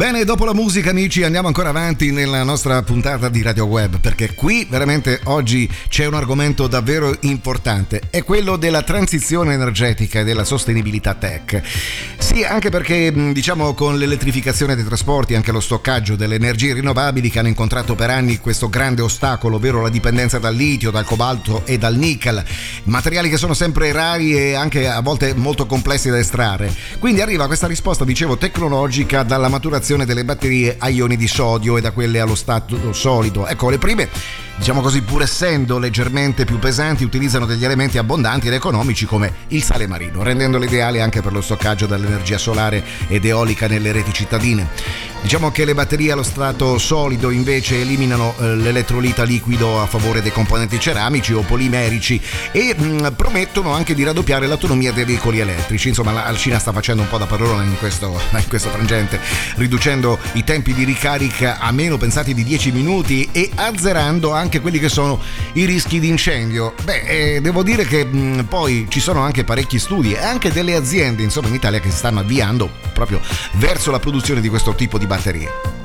Bene, dopo la musica, amici, andiamo ancora avanti nella nostra puntata di Radio Web, perché qui veramente oggi c'è un argomento davvero importante, è quello della transizione energetica e della sostenibilità tech. Sì, anche perché diciamo con l'elettrificazione dei trasporti, anche lo stoccaggio delle energie rinnovabili che hanno incontrato per anni questo grande ostacolo, ovvero la dipendenza dal litio, dal cobalto e dal nickel, materiali che sono sempre rari e anche a volte molto complessi da estrarre. Quindi arriva questa risposta, dicevo, tecnologica dalla maturazione delle batterie a ioni di sodio e da quelle allo stato solido. Ecco, le prime, diciamo così, pur essendo leggermente più pesanti, utilizzano degli elementi abbondanti ed economici come il sale marino, rendendole ideali anche per lo stoccaggio dell'energia solare ed eolica nelle reti cittadine. Diciamo che le batterie allo strato solido invece eliminano l'elettrolita liquido a favore dei componenti ceramici o polimerici e promettono anche di raddoppiare l'autonomia dei veicoli elettrici. Insomma, la Cina sta facendo un po' da padrona in questo frangente, riducendo i tempi di ricarica a meno pensati di 10 minuti e azzerando anche quelli che sono i rischi di incendio. Devo dire che poi ci sono anche parecchi studi e anche delle aziende, insomma, in Italia che si stanno avviando proprio verso la produzione di questo tipo di batterie.